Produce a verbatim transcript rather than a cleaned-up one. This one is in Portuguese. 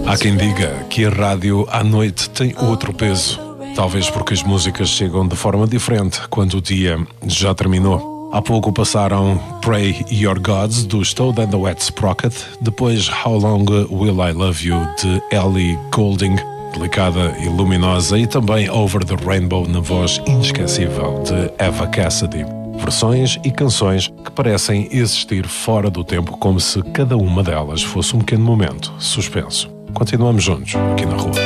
Há quem diga que a rádio à noite tem outro peso. Talvez porque as músicas chegam de forma diferente quando o dia já terminou. Há pouco passaram Pray Your Gods, do Toad and the Wet Sprocket, depois How Long Will I Love You, de Ellie Goulding, delicada e luminosa, e também Over the Rainbow, na voz inesquecível de Eva Cassidy. Versões e canções que parecem existir fora do tempo, como se cada uma delas fosse um pequeno momento suspenso. Continuamos juntos aqui na rua.